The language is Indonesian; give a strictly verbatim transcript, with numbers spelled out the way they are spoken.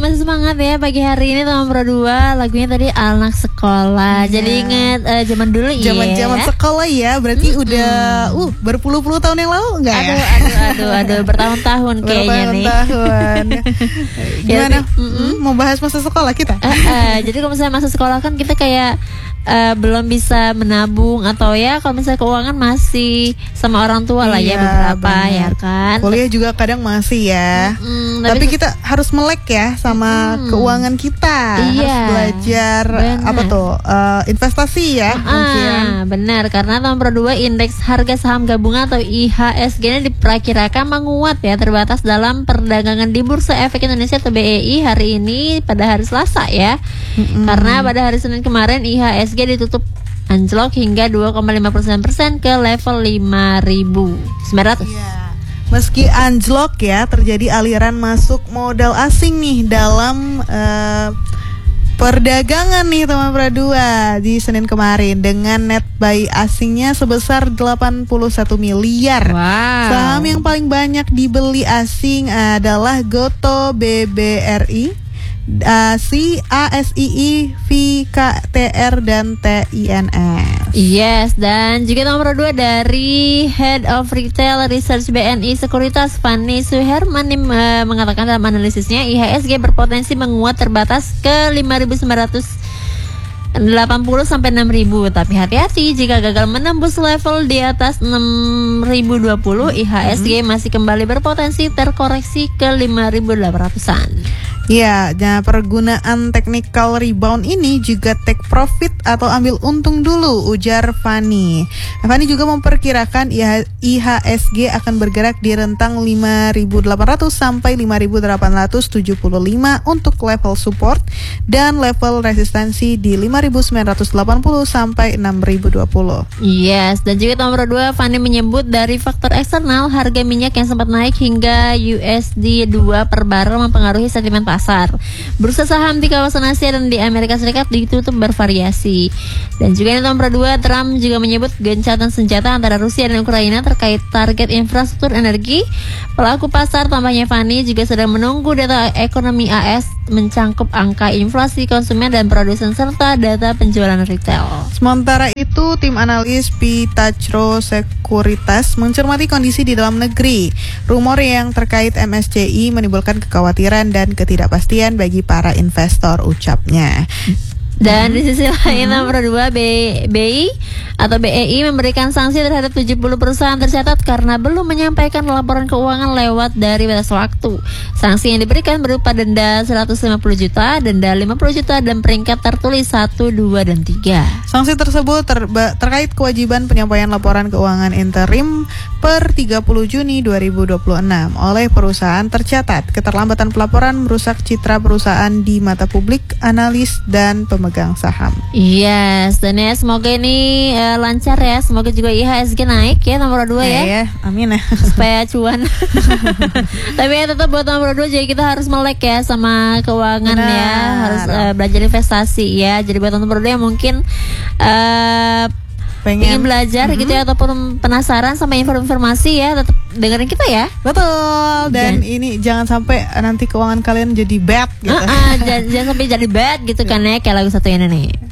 masih semangat ya pagi hari ini teman Pro dua. Lagunya tadi anak sekolah. Yeah. Jadi inget uh, zaman dulu ya. Zaman-zaman sekolah ya. Berarti mm-hmm. udah uh berpuluh-puluh tahun yang lalu enggak aduh, ya? Aduh aduh aduh bertahun-tahun kayaknya nih. Bertahun-tahun. Gimana? Mm-hmm. Mau bahas masa sekolah kita? Uh, uh, jadi kalau misalnya masa sekolah kan kita kayak Uh, belum bisa menabung atau ya kalau misalnya keuangan masih sama orang tua lah iya, ya beberapa bener. Ya kan. Kuliah juga kadang masih ya. Mm-hmm, tapi, tapi kita harus melek ya sama mm, keuangan kita. Iya, harus belajar bener. Apa tuh uh, investasi ya. Ah, mungkin. Benar karena tahun Pro dua indeks harga saham gabungan atau I H S G ini diperkirakan menguat ya terbatas dalam perdagangan di Bursa Efek Indonesia atau B E I hari ini pada hari Selasa ya. Mm-hmm. Karena pada hari Senin kemarin I H S G ditutup anjlok hingga dua koma lima persen persen ke level lima ribu sembilan ratus. Yeah. Meski anjlok ya, terjadi aliran masuk modal asing nih dalam uh, perdagangan nih teman Pro dua di Senin kemarin dengan net buy asingnya sebesar delapan puluh satu miliar. Wow. Saham yang paling banyak dibeli asing adalah Goto B B R I, Uh, C, A S I I, V, K T R, dan T I N S. Yes, dan juga nomor dua dari Head of Retail Research B N I Sekuritas Fani Suherman uh, mengatakan dalam analisisnya I H S G berpotensi menguat terbatas ke lima ribu sembilan ratus delapan puluh sampai enam ribu, tapi hati-hati jika gagal menembus level di atas enam ribu dua puluh, I H S G masih kembali berpotensi terkoreksi ke lima ribu delapan ratusan. Ya, nah pergunaan technical rebound ini juga take profit atau ambil untung dulu, ujar Fani. Fani juga memperkirakan I H S G akan bergerak di rentang lima ribu delapan ratus sampai lima ribu delapan ratus tujuh puluh lima untuk level support dan level resistensi di lima ribu sembilan ratus delapan puluh sampai enam ribu dua puluh. Yes, dan juga nomor dua Fani menyebut dari faktor eksternal harga minyak yang sempat naik hingga U S D dua per barrel mempengaruhi sentimen pasar. Bursa saham di kawasan Asia dan di Amerika Serikat ditutup bervariasi. Dan juga di nomor dua Trump juga menyebut gencatan senjata antara Rusia dan Ukraina terkait target infrastruktur energi. Pelaku pasar tambahnya Fani juga sedang menunggu data ekonomi A S mencangkup angka inflasi konsumen dan produsen serta data penjualan retail. Sementara itu, tim analis Pitachro Sekuritas mencermati kondisi di dalam negeri. Rumor yang terkait M S C I menimbulkan kekhawatiran dan ketidakpastian bagi para investor, ucapnya. Dan di sisi lain nomor dua B I atau B E I memberikan sanksi terhadap tujuh puluh perusahaan tercatat karena belum menyampaikan laporan keuangan lewat dari batas waktu. Sanksi yang diberikan berupa denda seratus lima puluh juta, denda lima puluh juta, dan peringkat tertulis satu, dua, dan tiga. Sanksi tersebut terba- terkait kewajiban penyampaian laporan keuangan interim per tiga puluh Juni dua ribu dua puluh enam oleh perusahaan tercatat. Keterlambatan pelaporan merusak citra perusahaan di mata publik, analis, dan pemegang saham. Yes, dan ya semoga ini uh, lancar ya. Semoga juga I H S G naik ya nomor dua ya. Ya, ya. Amin ya. Supaya cuan. Tapi ya tetap buat nomor dua jadi kita harus melek ya sama keuangan. Benar. Ya. Harus uh, belajar investasi ya. Jadi buat nomor dua yang mungkin uh, pengen, pengen belajar mm-hmm. gitu ya ataupun penasaran sama informasi ya, tetap dengerin kita ya. Betul. Dan, dan ini jangan sampai nanti keuangan kalian jadi bad gitu. Uh-uh, jangan, jangan sampai jadi bad gitu kan ya, kayak lagu satu ini nih.